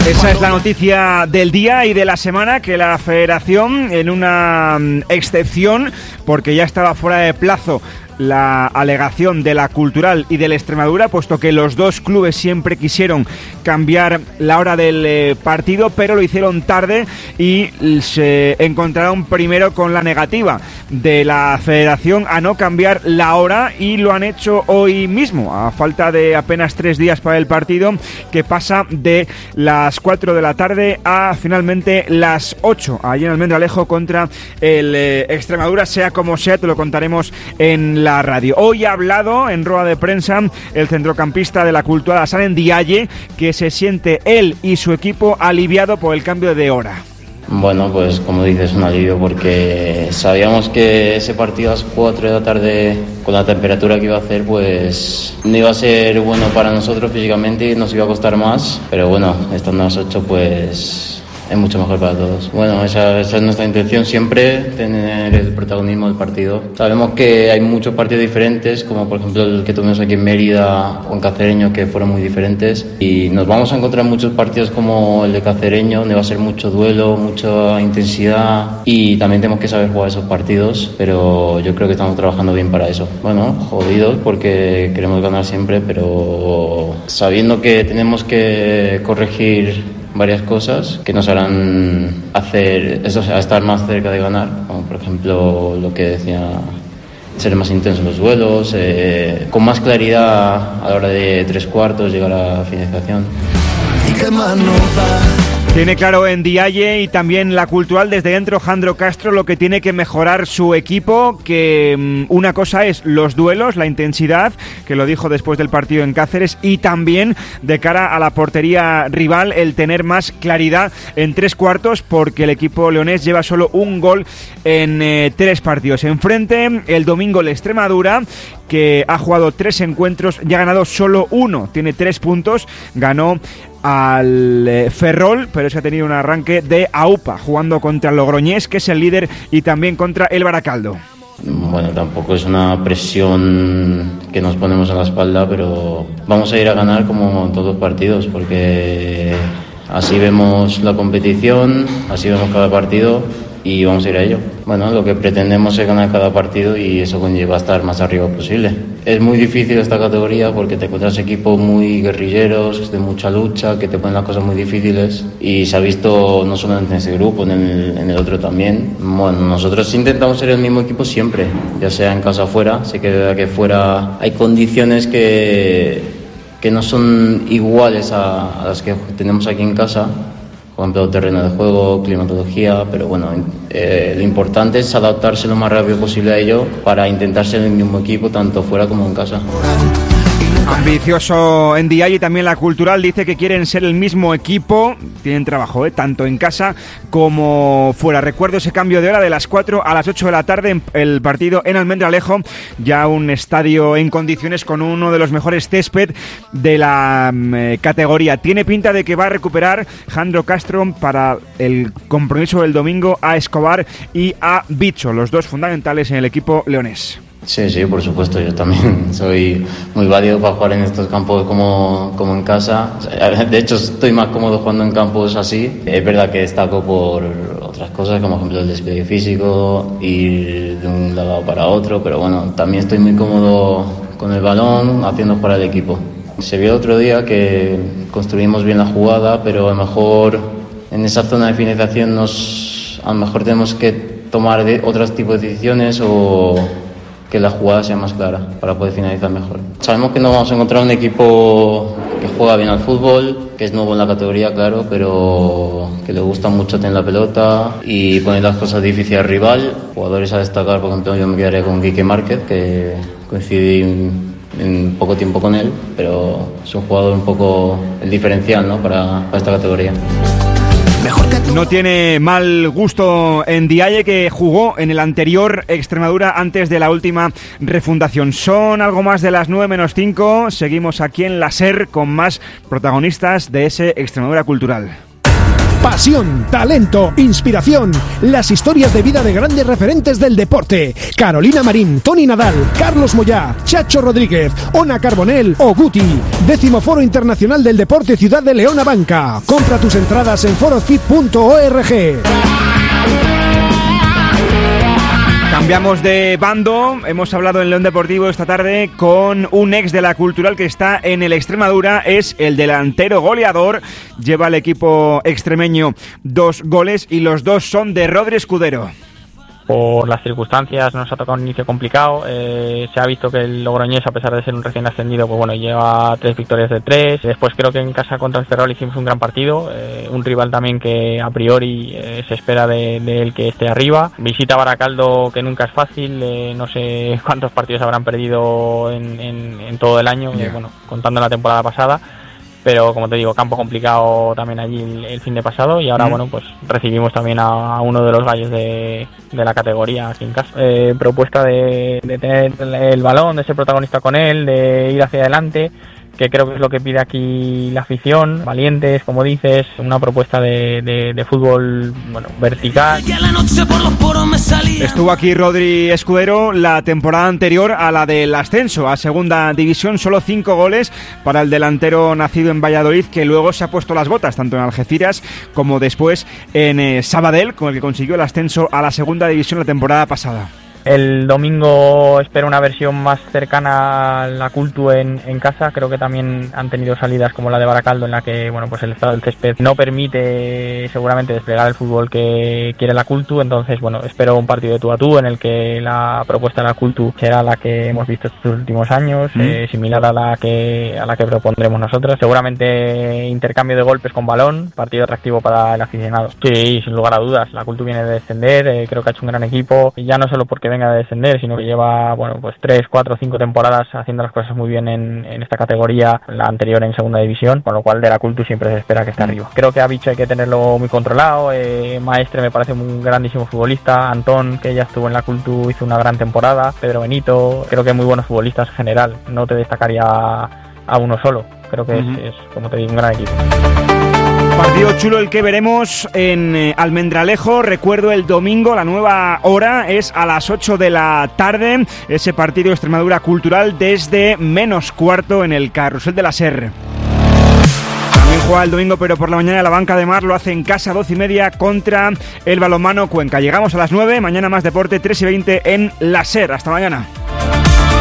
Esa es la noticia del día y de la semana, que la Federación, en una excepción, porque ya estaba fuera de plazo la alegación de la Cultural y del Extremadura, puesto que los dos clubes siempre quisieron cambiar la hora del partido, pero lo hicieron tarde y se encontraron primero con la negativa de la Federación a no cambiar la hora, y lo han hecho hoy mismo, a falta de apenas 3 días para el partido, que pasa de las 4 de la tarde a finalmente las 8, allí en Almendralejo contra el Extremadura. Sea como sea, te lo contaremos en la radio. Hoy ha hablado en rueda de prensa el centrocampista de la Cultural, Hassan Ndiaye, que se siente él y su equipo aliviado por el cambio de hora. Bueno, pues como dices, un alivio, porque sabíamos que ese partido a las 4 de la tarde, con la temperatura que iba a hacer, pues no iba a ser bueno para nosotros físicamente y nos iba a costar más, pero bueno, estando a las 8 pues es mucho mejor para todos. Bueno, esa es nuestra intención siempre, tener el protagonismo del partido. Sabemos que hay muchos partidos diferentes, como por ejemplo el que tuvimos aquí en Mérida o en Cacereño, que fueron muy diferentes, y nos vamos a encontrar muchos partidos como el de Cacereño, donde va a ser mucho duelo, mucha intensidad, y también tenemos que saber jugar esos partidos, pero yo creo que estamos trabajando bien para eso. Bueno, jodidos porque queremos ganar siempre, pero sabiendo que tenemos que corregir varias cosas que nos harán hacer eso, a estar más cerca de ganar, como por ejemplo lo que decía, ser más intensos los duelos, con más claridad a la hora de 3/4 llegar a la finalización. Tiene claro Ndiaye y también la Cultural desde dentro, Jandro Castro, lo que tiene que mejorar su equipo, que una cosa es los duelos, la intensidad, que lo dijo después del partido en Cáceres, y también de cara a la portería rival, el tener más claridad en 3/4, porque el equipo leonés lleva solo un gol en 3 partidos. Enfrente, el domingo el Extremadura, que ha jugado 3 encuentros y ha ganado solo 1, tiene 3 puntos, ganó al Ferrol, pero se ha tenido un arranque de AUPA, jugando contra el Logroñés, que es el líder, y también contra el Baracaldo. Bueno, tampoco es una presión que nos ponemos a la espalda, pero vamos a ir a ganar como en todos los partidos, porque así vemos la competición, así vemos cada partido y vamos a ir a ello. Bueno, lo que pretendemos es ganar cada partido y eso conlleva a estar más arriba posible. Es muy difícil esta categoría porque te encuentras equipos muy guerrilleros, de mucha lucha, que te ponen las cosas muy difíciles, y se ha visto no solamente en ese grupo, en el otro también. Bueno, nosotros intentamos ser el mismo equipo siempre, ya sea en casa o fuera. Sé que fuera hay condiciones que no son iguales a las que tenemos aquí en casa. Por ejemplo, terreno de juego, climatología, pero bueno, lo importante es adaptarse lo más rápido posible a ello para intentar ser el mismo equipo tanto fuera como en casa. Ambicioso Ndiaye, y también la Cultural dice que quieren ser el mismo equipo, tienen trabajo, tanto en casa como fuera. Recuerdo ese cambio de hora de las 4 a las 8 de la tarde, el partido en Almendralejo, ya un estadio en condiciones con uno de los mejores césped de la categoría. Tiene pinta de que va a recuperar Jandro Castro para el compromiso del domingo a Escobar y a Bicho, los dos fundamentales en el equipo leonés. Sí, por supuesto, yo también soy muy válido para jugar en estos campos como en casa. De hecho, estoy más cómodo jugando en campos así. Es verdad que destaco por otras cosas, como por ejemplo el despliegue físico, ir de un lado para otro, pero bueno, también estoy muy cómodo con el balón, haciendo para el equipo. Se vio otro día que construimos bien la jugada, pero a lo mejor en esa zona de finalización a lo mejor tenemos que tomar otros tipos de decisiones o que la jugada sea más clara para poder finalizar mejor. Sabemos que no vamos a encontrar un equipo que juega bien al fútbol, que es nuevo en la categoría, claro, pero que le gusta mucho tener la pelota y poner las cosas difíciles al rival. Jugadores a destacar, por ejemplo, yo me quedaré con Quique Márquez, que coincidí en poco tiempo con él, pero es un jugador un poco el diferencial, ¿no?, para esta categoría. No tiene mal gusto Ndiaye, que jugó en el anterior Extremadura antes de la última refundación. Son algo más de las 9:05. Seguimos aquí en la SER con más protagonistas de ese Extremadura Cultural. Pasión, talento, inspiración, las historias de vida de grandes referentes del deporte. Carolina Marín, Toni Nadal, Carlos Moyá, Chacho Rodríguez, Ona Carbonell o Guti. 10º Foro Internacional del Deporte Ciudad de León Abanca. Compra tus entradas en forofit.org. Cambiamos de bando, hemos hablado en León Deportivo esta tarde con un ex de la Cultural que está en el Extremadura, es el delantero goleador, lleva al equipo extremeño 2 goles y los 2 son de Rodri Escudero. Por las circunstancias nos ha tocado un inicio complicado, se ha visto que el Logroñés, a pesar de ser un recién ascendido, pues bueno, lleva 3 victorias de 3. Después creo que en casa contra el Ferrol hicimos un gran partido, un rival también que a priori se espera de él que esté arriba. Visita Baracaldo, que nunca es fácil, no sé cuántos partidos habrán perdido en todo el año, bueno, contando la temporada pasada. Pero como te digo, campo complicado también allí el fin de pasado y ahora bueno, pues recibimos también a uno de los gallos de la categoría aquí en casa. Propuesta de tener el balón, de ser protagonista con él, de ir hacia adelante, que creo que es lo que pide aquí la afición, valientes, como dices, una propuesta de fútbol, bueno, vertical. Estuvo aquí Rodri Escudero la temporada anterior a la del ascenso a segunda división, solo 5 goles para el delantero nacido en Valladolid, que luego se ha puesto las botas tanto en Algeciras como después en Sabadell, con el que consiguió el ascenso a la segunda división la temporada pasada. El domingo espero una versión más cercana a la Cultu en casa. Creo que también han tenido salidas como la de Baracaldo, en la que bueno, pues el estado del césped no permite seguramente desplegar el fútbol que quiere la Cultu. Entonces bueno, espero un partido de tú a tú en el que la propuesta de la Cultu será la que hemos visto estos últimos años, similar a la que propondremos nosotros. Seguramente intercambio de golpes con balón, partido atractivo para el aficionado. Sí, sin lugar a dudas, la Cultu viene de descender, creo que ha hecho un gran equipo, y ya no solo porque venga de descender, sino que lleva bueno, pues 3, 4, 5 temporadas haciendo las cosas muy bien en esta categoría, la anterior en segunda división, con lo cual de la Cultu siempre se espera que esté arriba. Creo que a Bicho hay que tenerlo muy controlado, Maestre me parece un grandísimo futbolista, Antón, que ya estuvo en la Cultu, hizo una gran temporada, Pedro Benito, creo que muy buenos futbolistas en general, no te destacaría a uno solo, creo que es como te digo, un gran equipo. Partido chulo el que veremos en Almendralejo. Recuerdo el domingo, la nueva hora es a las 8 de la tarde. Ese partido Extremadura Cultural desde -4 en el Carrusel de la Ser. También juega el domingo, pero por la mañana la Banca de Mar lo hace en casa, 12:30 contra el Balonmano Cuenca. Llegamos a las 9, mañana más deporte, 3:20 en la Ser. Hasta mañana.